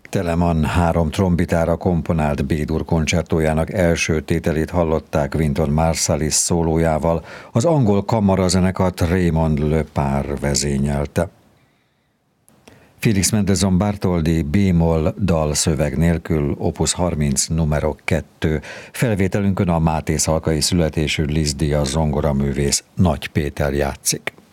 Telemann három trombitára komponált B-dur koncertójának első tételét hallották Wynton Marsalis szólójával, az angol kamarazenekart Raymond Le Par vezényelte. Félix Mendelssohn Bartholdy B-moll dalszöveg nélkül, opus 30 numero 2. Felvételünkön a Máté Szalkai születésű Liszt-díjas zongoraművész Nagy Péter játszik.